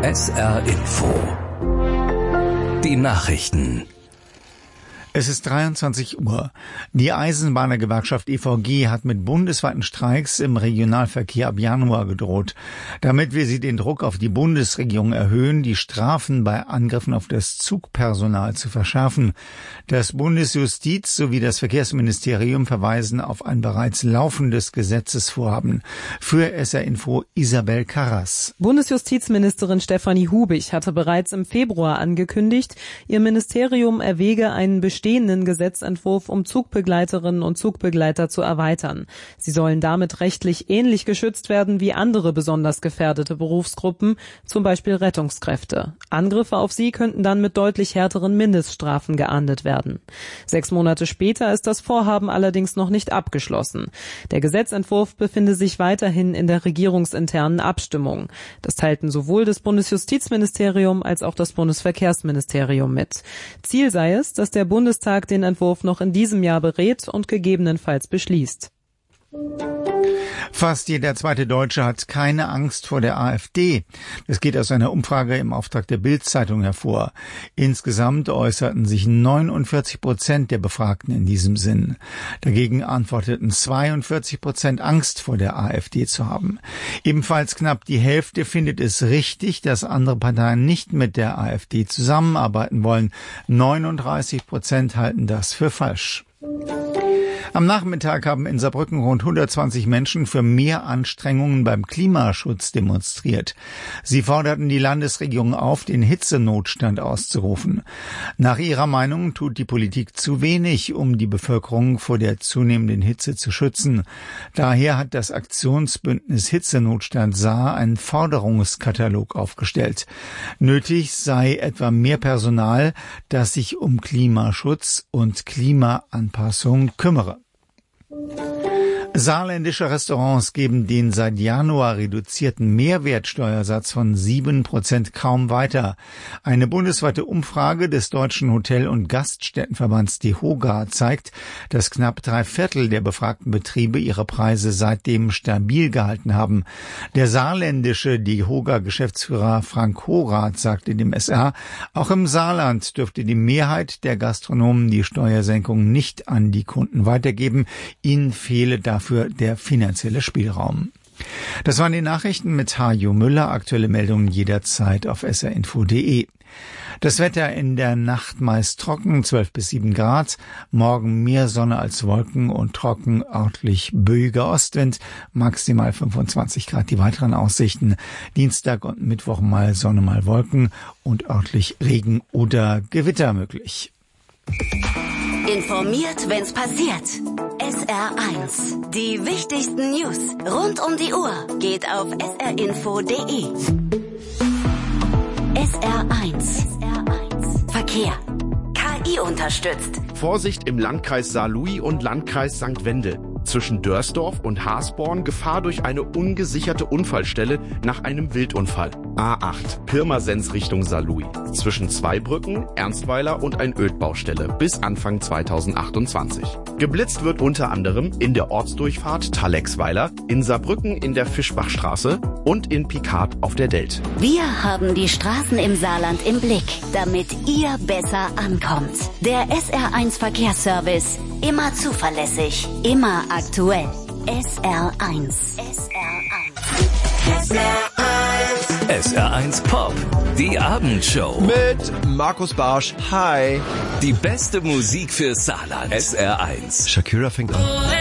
SR Info. Die Nachrichten. Es ist 23 Uhr. Die Eisenbahnergewerkschaft EVG hat mit bundesweiten Streiks im Regionalverkehr ab Januar gedroht. Damit will sie den Druck auf die Bundesregierung erhöhen, die Strafen bei Angriffen auf das Zugpersonal zu verschärfen. Das Bundesjustiz sowie das Verkehrsministerium verweisen auf ein bereits laufendes Gesetzesvorhaben. Für SR Info Isabel Karras. Bundesjustizministerin Stefanie Hubig hatte bereits im Februar angekündigt, ihr Ministerium erwäge einen bestehenden Gesetzentwurf, um Zugbegleiterinnen und Zugbegleiter zu erweitern. Sie sollen damit rechtlich ähnlich geschützt werden wie andere besonders gefährdete Berufsgruppen, zum Beispiel Rettungskräfte. Angriffe auf sie könnten dann mit deutlich härteren Mindeststrafen geahndet werden. 6 Monate später ist das Vorhaben allerdings noch nicht abgeschlossen. Der Gesetzentwurf befinde sich weiterhin in der regierungsinternen Abstimmung. Das teilten sowohl das Bundesjustizministerium als auch das Bundesverkehrsministerium mit. Ziel sei es, dass der Bundestag den Entwurf noch in diesem Jahr berät und gegebenenfalls beschließt. Fast jeder zweite Deutsche hat keine Angst vor der AfD. Das geht aus einer Umfrage im Auftrag der Bild-Zeitung hervor. Insgesamt äußerten sich 49% der Befragten in diesem Sinn. Dagegen antworteten 42% Angst vor der AfD zu haben. Ebenfalls knapp die Hälfte findet es richtig, dass andere Parteien nicht mit der AfD zusammenarbeiten wollen. 39% halten das für falsch. Am Nachmittag haben in Saarbrücken rund 120 Menschen für mehr Anstrengungen beim Klimaschutz demonstriert. Sie forderten die Landesregierung auf, den Hitzenotstand auszurufen. Nach ihrer Meinung tut die Politik zu wenig, um die Bevölkerung vor der zunehmenden Hitze zu schützen. Daher hat das Aktionsbündnis Hitzenotstand Saar einen Forderungskatalog aufgestellt. Nötig sei etwa mehr Personal, das sich um Klimaschutz und Klimaanpassung kümmere. Saarländische Restaurants geben den seit Januar reduzierten Mehrwertsteuersatz von 7% kaum weiter. Eine bundesweite Umfrage des Deutschen Hotel- und Gaststättenverbands DEHOGA zeigt, dass knapp 3/4 der befragten Betriebe ihre Preise seitdem stabil gehalten haben. Der saarländische DEHOGA-Geschäftsführer Frank Horath sagte dem SR, auch im Saarland dürfte die Mehrheit der Gastronomen die Steuersenkung nicht an die Kunden weitergeben. Ihnen fehle dafür der finanzielle Spielraum. Das waren die Nachrichten mit Hajo Müller. Aktuelle Meldungen jederzeit auf srinfo.de. Das Wetter in der Nacht meist trocken, 12 bis 7 Grad. Morgen mehr Sonne als Wolken und trocken, örtlich böiger Ostwind, maximal 25 Grad. Die weiteren Aussichten: Dienstag und Mittwoch mal Sonne, mal Wolken und örtlich Regen oder Gewitter möglich. Informiert, wenn's passiert. SR1. Die wichtigsten News rund um die Uhr geht auf srinfo.de. SR1. Verkehr. KI unterstützt. Vorsicht im Landkreis Saarlouis und Landkreis St. Wendel. Zwischen Dörsdorf und Haasborn Gefahr durch eine ungesicherte Unfallstelle nach einem Wildunfall. A8 Pirmasens Richtung Saarlouis. Zwischen Zweibrücken, Ernstweiler und ein Ödbaustelle bis Anfang 2028. Geblitzt wird unter anderem in der Ortsdurchfahrt Tallexweiler, in Saarbrücken in der Fischbachstraße und in Picard auf der Delt. Wir haben die Straßen im Saarland im Blick, damit ihr besser ankommt. Der SR1 Verkehrsservice. Immer zuverlässig, immer aktuell. SR1. SR1 Pop, die Abendshow. Mit Markus Barsch. Hi. Die beste Musik für Saarland. SR1. Shakira fängt an.